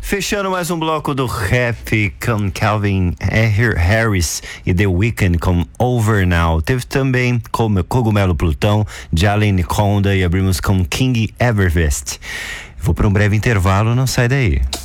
Fechando mais um bloco do rap com Calvin Harris e The Weeknd com Over Now. Teve também Cogumelo Plutão, Jalen Conda e abrimos com King Evervest. Vou para um breve intervalo, não sai daí.